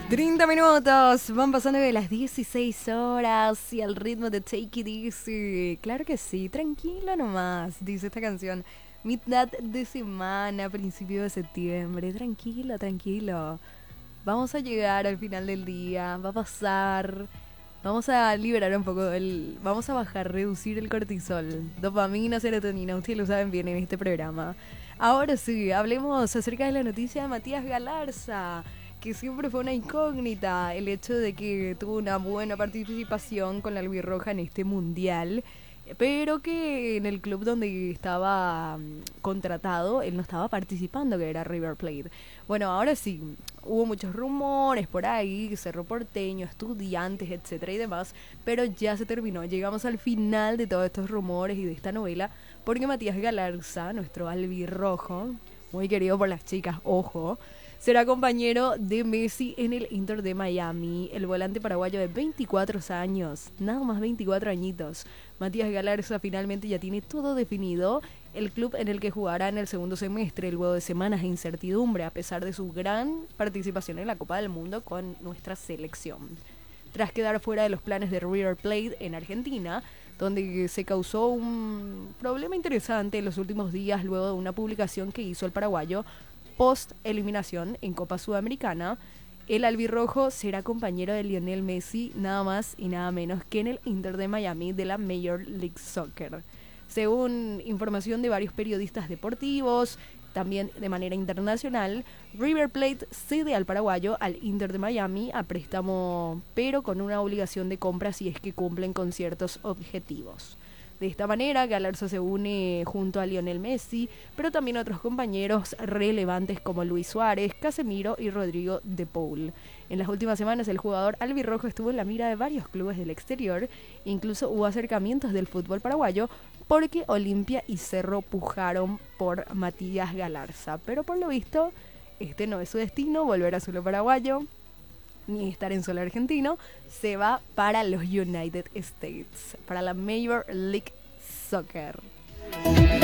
30 minutos, van pasando de las 16 horas y al ritmo de Take It Easy. Claro que sí, tranquilo nomás, dice esta canción. Mitad de semana, principio de septiembre, tranquilo, tranquilo. Vamos a llegar al final del día, va a pasar. Vamos a liberar un poco vamos a bajar, reducir el cortisol, dopamina, serotonina, ustedes lo saben bien en este programa. Ahora sí, hablemos acerca de la noticia de Matías Galarza, que siempre fue una incógnita el hecho de que tuvo una buena participación con la albirroja en este mundial, pero que en el club donde estaba contratado, él no estaba participando, que era River Plate. Bueno, ahora sí, hubo muchos rumores por ahí, Cerro Porteño, Estudiantes, etcétera y demás, pero ya se terminó. Llegamos al final de todos estos rumores y de esta novela, porque Matías Galarza, nuestro albirrojo, muy querido por las chicas, ojo, será compañero de Messi en el Inter de Miami. El volante paraguayo de 24 años, nada más 24 añitos. Matías Galarza finalmente ya tiene todo definido. El club en el que jugará en el segundo semestre, luego de semanas de incertidumbre, a pesar de su gran participación en la Copa del Mundo con nuestra selección. Tras quedar fuera de los planes de River Plate en Argentina, donde se causó un problema interesante en los últimos días luego de una publicación que hizo el paraguayo post-eliminación en Copa Sudamericana, el albirrojo será compañero de Lionel Messi nada más y nada menos que en el Inter de Miami de la Major League Soccer. Según información de varios periodistas deportivos, también de manera internacional, River Plate cede al paraguayo al Inter de Miami a préstamo, pero con una obligación de compra si es que cumplen con ciertos objetivos. De esta manera, Galarza se une junto a Lionel Messi, pero también otros compañeros relevantes como Luis Suárez, Casemiro y Rodrigo de Paul. En las últimas semanas, el jugador albirrojo estuvo en la mira de varios clubes del exterior, incluso hubo acercamientos del fútbol paraguayo, porque Olimpia y Cerro pujaron por Matías Galarza. Pero por lo visto, este no es su destino, volver a suelo paraguayo, ni estar en suelo argentino, se va para los United States, para la Major League Soccer.